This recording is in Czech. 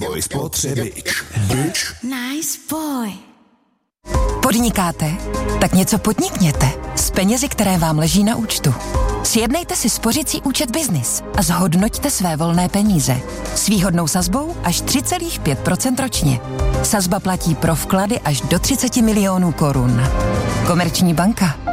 Neboj spotřebič. Nice boy. Podnikáte? Tak něco podnikněte s penězi, které vám leží na účtu. Sjednejte si spořicí účet Business a zhodnoťte své volné peníze. S výhodnou sazbou až 3,5% ročně. Sazba platí pro vklady až do 30 milionů korun. Komerční banka.